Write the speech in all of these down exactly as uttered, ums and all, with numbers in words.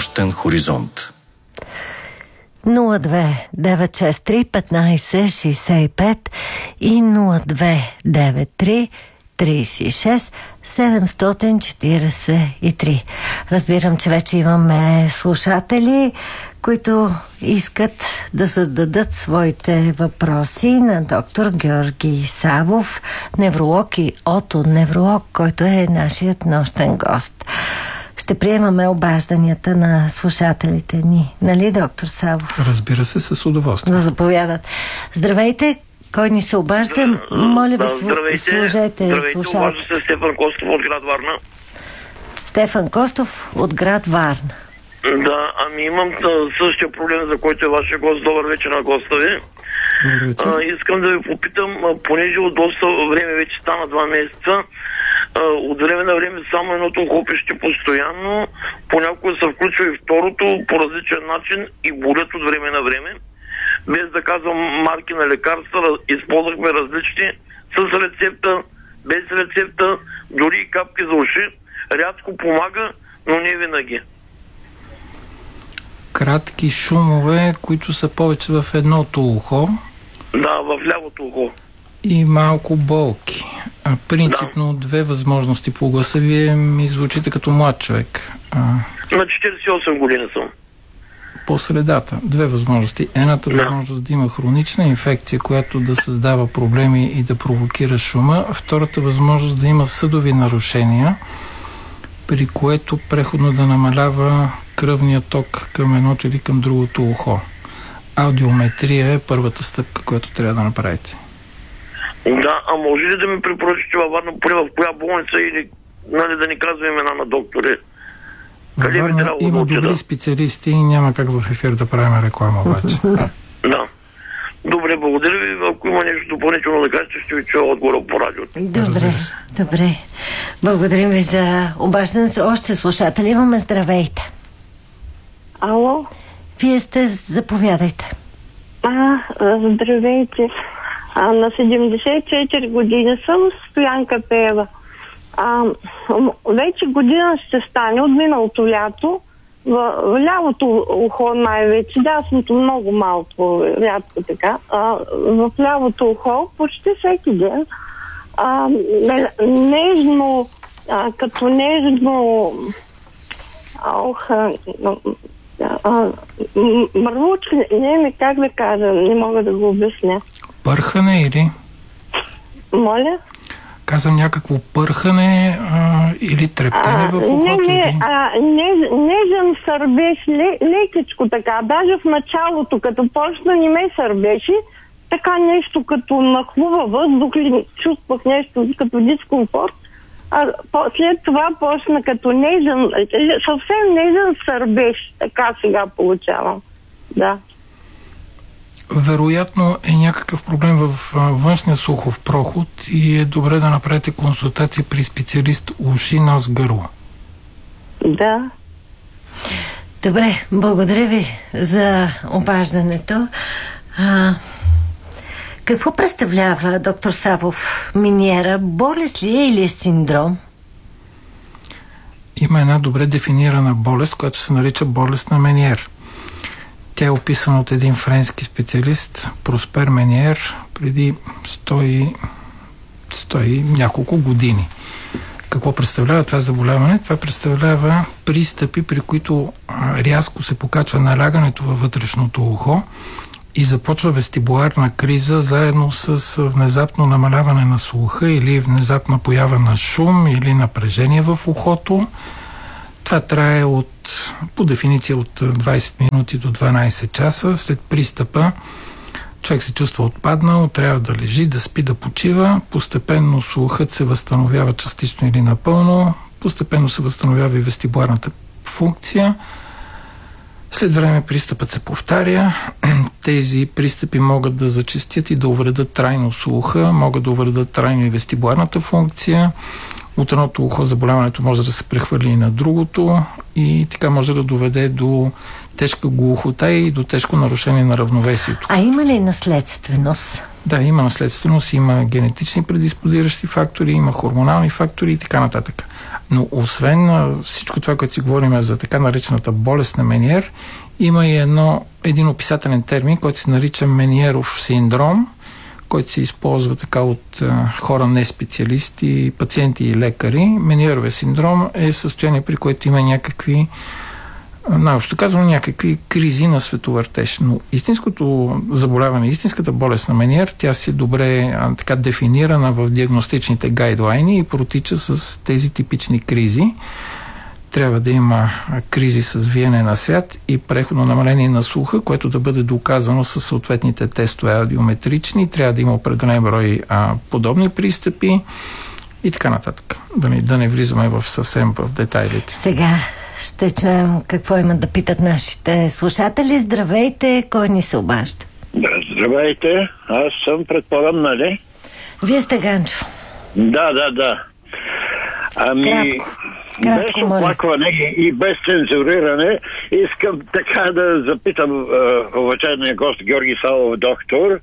Нощен хоризонт. нула две девет шест три петнайсет шейсет и пет и нула две девет три трийсет и шест седемстотин четирийсет и три. Разбирам, че вече имаме слушатели, които искат да зададат своите въпроси на доктор Георги Савов, невролог и отоневролог, който е нашият нощен гост. Ще приемаме обажданията на слушателите ни. Нали, доктор Савов? Разбира се, с удоволствие. Да заповядат. Здравейте! Кой ни се обажда? Моля ви, здравейте, служете. Здравейте, обажда се Стефан Костов от град Варна. Стефан Костов от град Варна. Да, ами имам същия проблем, за който е вашия гост. Добър вечер на госта ви. А, искам да ви попитам, понеже от доста време вече стана два месеца, от време на време само едното ухо пищи постоянно, понякога се включва и второто по различен начин и болят от време на време. Без да казвам марки на лекарства, използвахме различни с рецепта, без рецепта, дори и капки за уши. Рядко помага, но не винаги. Кратки шумове, които са повече в едното ухо. Да, в лявото ухо. И малко болки. А, принципно да. Две възможности по гласа. Вие ми звучите като млад човек. А... На четирийсет и осем години съм. По средата. Две възможности. Едната да. възможност да има хронична инфекция, която да създава проблеми и да провокира шума. Втората възможност да има съдови нарушения, при което преходно да намалява кръвния ток към едното или към другото ухо. Аудиометрия е първата стъпка, която трябва да направите. Да, а може ли да ми препоръчате във Варна, поне в коя болница или нали, да ни казва имена на доктори? Във Варна има да добри специалисти и няма как в ефир да правим реклама обаче. Да. Добре, благодаря ви. Ако има нещо допълнително да кажете, ще ви чуя отгоре по радиото. Добре, добре. Благодарим ви за обаждането. Още слушатели имаме. Здравейте. Ало? Вие сте, заповядайте. А, здравейте. А, на седемдесет и четири години съм, Стоянка Пеева. А, вече година ще стане от миналото лято. В, в лявото ухо най-вече, дясното много малко, рядко така. А, в лявото ухо почти всеки ден а, нежно, а, като нежно ох, мърлучки, не ми как да кажа, не мога да го обясня. Пърхане или? Моля? Казвам някакво пърхане а, или трептене в ухото? Не, не, а, не, нежен сърбеж, лекичко така. Даже в началото, като почна не ме сърбеше, така нещо като нахлува въздух, чувствах нещо като дискомфорт. А след това почна като нежен, съвсем нежен сърбеж. Така сега получавам. Да. Вероятно е някакъв проблем в външния слухов проход и е добре да направите консултация при специалист уши, нос, гърло. Да. Добре, благодаря ви за обаждането. А, какво представлява, доктор Савов, Мениера? Болест ли е или е синдром? Има една добре дефинирана болест, която се нарича болест на Мениер. Тя е описана от един френски специалист, Проспер Мениер, преди сто и няколко години. Какво представлява това заболяване? Това представлява пристъпи, при които рязко се покачва налягането във вътрешното ухо и започва вестибуларна криза заедно с внезапно намаляване на слуха или внезапна поява на шум или напрежение в ухото. Това трае от, по дефиниция от двайсет минути до дванайсет часа. След пристъпа човек се чувства отпаднал, трябва да лежи, да спи, да почива. Постепенно слухът се възстановява частично или напълно. Постепенно се възстановява и вестибуларната функция. След време пристъпът се повтаря. Тези пристъпи могат да зачестят и да увредят трайно слуха, могат да увредят трайно и вестибуларната функция. От едното ухо заболяването може да се прехвърли и на другото и така може да доведе до тежка глухота и до тежко нарушение на равновесието. А има ли наследственост? Да, има наследственост, има генетични предиспозиращи фактори, има хормонални фактори и така нататък. Но освен всичко това, което си говорим за така наречената болест на Мениер, има и едно, един описателен термин, който се нарича Мениеров синдром, който се използва така от а, хора не специалисти, пациенти и лекари. Мениеровия синдром е състояние, при което има някакви, наобщо казвам, някакви кризи на световъртеж. Но истинското заболяване, истинската болест на Мениер, тя си добре а, така дефинирана в диагностичните гайдлайни и протича с тези типични кризи. Трябва да има кризи с виене на свят и преходно намаление на слуха, което да бъде доказано с съответните тестове аудиометрични. Трябва да има определен брой а, подобни пристъпи и така нататък. Да не, да не влизаме в съвсем в детайлите. Сега ще чуем какво имат да питат нашите слушатели. Здравейте, кой ни се обажда? Да, здравейте, аз съм, предполагам, нали? Вие сте Ганчо. Да, да, да. Ами, Кратко. Кратко, без оплакване и без цензуриране, искам така да запитам uh, уважаемия гост Георги Савов, доктор,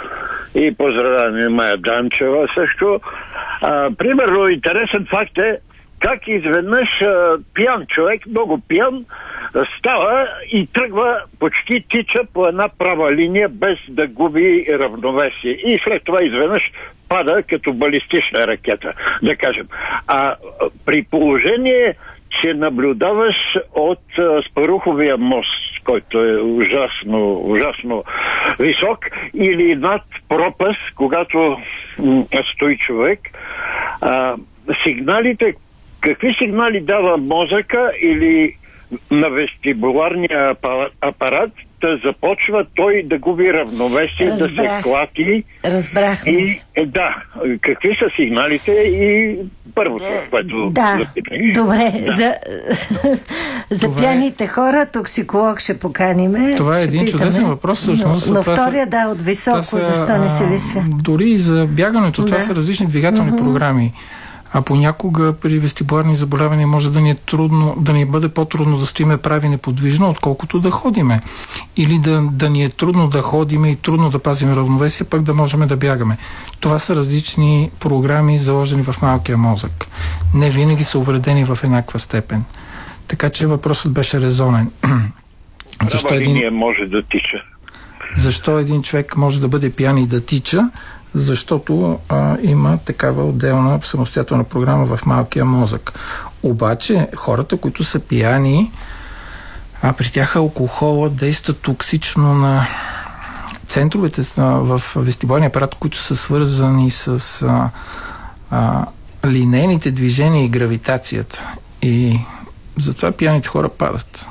и поздравяваме Майя Данчева също. Uh, примерно, интересен факт е как изведнъж uh, пиян човек, много пиян, става и тръгва, почти тича по една права линия, без да губи равновесие. И след това изведнъж пада като балистична ракета, да кажем. А при положение, че наблюдаваш от а, Спаруховия мост, който е ужасно, ужасно висок, или над пропаст, когато м- стои човек, а, сигналите, какви сигнали дава мозъка или на вестибуларния апарат, да започва той да губи равновесие, Разбрах. да се клати. Разбрахме. И, е, да, какви са сигналите и първото, което да, запитах. Добре, да. за, за пияните хора токсиколог ще поканиме. Това е един питаме. чудесен въпрос. Всъщност, но но втория, са, да, от високо, са, защо не се висвя? Дори и за бягането, това да. са различни двигателни mm-hmm. програми. А понякога при вестибуларни заболявания може да ни е трудно, да ни бъде по-трудно да стоиме прави неподвижно, отколкото да ходиме. Или да, да ни е трудно да ходиме и трудно да пазим равновесие, пък да можем да бягаме. Това са различни програми, заложени в малкия мозък. Не винаги са увредени в еднаква степен. Така че въпросът беше резонен. Защо един... може да тича? Защо един човек може да бъде пиян и да тича? Защото а, има такава отделна самостоятелна програма в малкия мозък. Обаче хората, които са пияни, а при тях алкохола действа токсично на центровете в вестибуларния апарат, които са свързани с а, а, линейните движения и гравитацията. И затова пияните хора падат.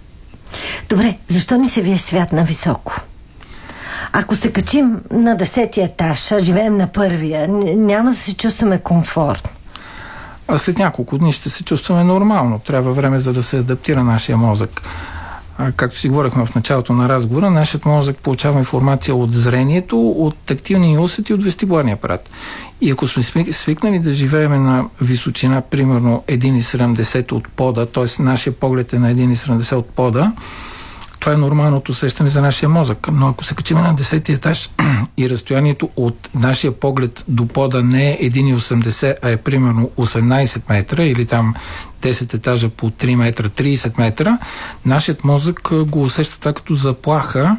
Добре, защо ни се вие свят на високо? Ако се качим на десетия етаж, а живеем на първия, няма да се чувстваме комфортно. А след няколко дни ще се чувстваме нормално. Трябва време, за да се адаптира нашия мозък. А, както си говорихме в началото на разговора, нашият мозък получава информация от зрението, от тактилния усет и от вестибуларния апарат. И ако сме свикнали да живеем на височина, примерно едно цяло и седемдесет от пода, т.е. нашия поглед е на едно цяло и седемдесет от пода, това е нормалното усещане за нашия мозък. Но ако се качим на десетия етаж и разстоянието от нашия поглед до пода не е едно цяло и осемдесет, а е примерно осемнайсет метра или там десет етажа по три метра, трийсет метра, нашият мозък го усеща това като заплаха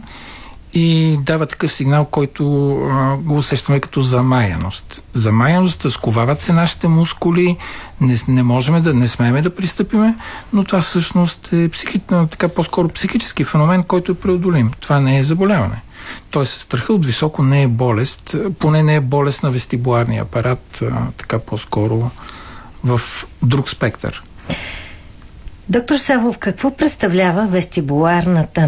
и дава такъв сигнал, който а, го усещаме като замаяност. Замаяност, сковават се нашите мускули, не, не можем да, не смеем да пристъпиме, но това всъщност е психи, така по-скоро психически феномен, който е преодолим. Това не е заболяване. Тоест, страха от високо не е болест, поне не е болест на вестибуларния апарат, а, така по-скоро в друг спектър. Доктор Савов, какво представлява вестибуларната